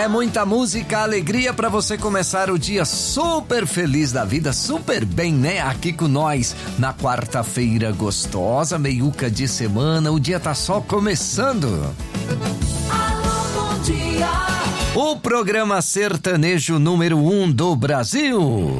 É muita música, alegria pra você começar o dia super feliz da vida, super bem, né? Aqui com nós na quarta-feira gostosa, meiuca de semana, o dia tá só começando. Alô, bom dia. O programa sertanejo número 1 do Brasil.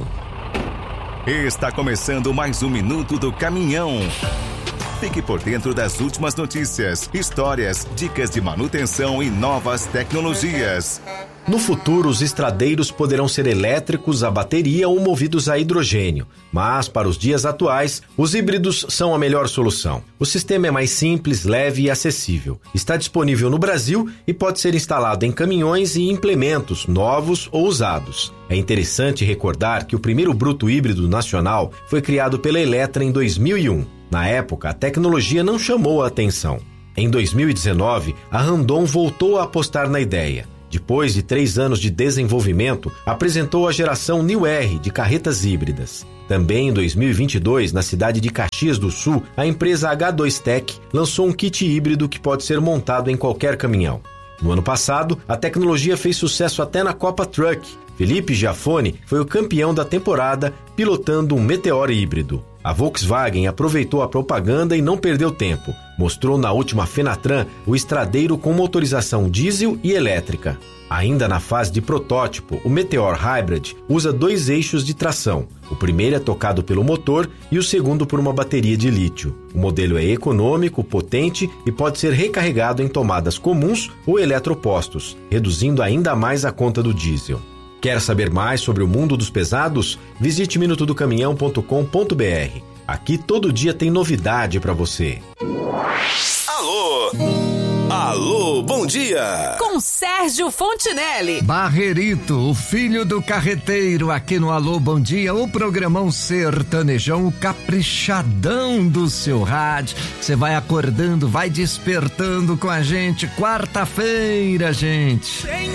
Está começando mais um Minuto do Caminhão. Fique por dentro das últimas notícias, histórias, dicas de manutenção e novas tecnologias. No futuro, os estradeiros poderão ser elétricos a bateria ou movidos a hidrogênio, mas para os dias atuais, os híbridos são a melhor solução. O sistema é mais simples, leve e acessível. Está disponível no Brasil e pode ser instalado em caminhões e implementos novos ou usados. É interessante recordar que o primeiro bruto híbrido nacional foi criado pela Eletra em 2001. Na época, a tecnologia não chamou a atenção. Em 2019, a Randon voltou a apostar na ideia. Depois de 3 anos de desenvolvimento, apresentou a geração New R de carretas híbridas. Também em 2022, na cidade de Caxias do Sul, a empresa H2Tech lançou um kit híbrido que pode ser montado em qualquer caminhão. No ano passado, a tecnologia fez sucesso até na Copa Truck. Felipe Giafone foi o campeão da temporada pilotando um Meteor híbrido. A Volkswagen aproveitou a propaganda e não perdeu tempo. Mostrou na última Fenatran o estradeiro com motorização diesel e elétrica. Ainda na fase de protótipo, o Meteor Hybrid usa 2 eixos de tração. O primeiro é tocado pelo motor e o segundo por uma bateria de lítio. O modelo é econômico, potente e pode ser recarregado em tomadas comuns ou eletropostos, reduzindo ainda mais a conta do diesel. Quer saber mais sobre o mundo dos pesados? Visite minutodocaminhão.com.br. Aqui todo dia tem novidade para você. Alô! Alô, bom dia! Com Sérgio Fontinelli. Barrerito, o filho do carreteiro, aqui no Alô Bom Dia, o programão sertanejão, o caprichadão do seu rádio. Você vai acordando, vai despertando com a gente, quarta-feira, gente.